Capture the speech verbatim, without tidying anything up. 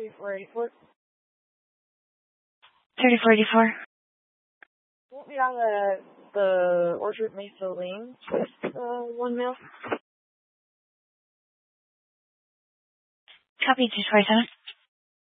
thirty-four eighty-four. thirty-four eighty-four. Won't be on the the Orchard Mesa Lane with uh, one mil. Copy two twenty-seven.